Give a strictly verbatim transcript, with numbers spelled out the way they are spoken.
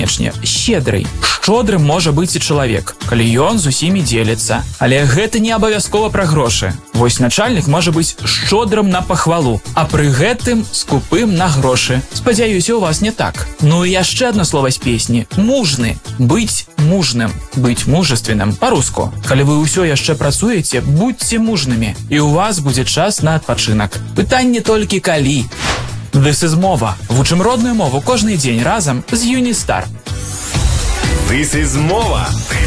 канечне, щедрый. Шчодрым можа быць і чалавек, калі ён з усімі дзеліцца. Але гэта не абавязкова пра грошы. Вось начальнік можа быць шчодрым на пахвалу, а пры гэтым скупым на грошы. Спадзяюся, у вас не так. Ну і яшчэ одно слово з песні. Мужны. Быць мужным. Быць мужественным. Па-руску. Калі вы ўсё яшчэ працуеце, будьце мужнымі. І у вас будзе час на адпачынак. Пытанне толькі калі. This is мова. Вучым родную мову кожны дзень разам з Юністар. This is мова.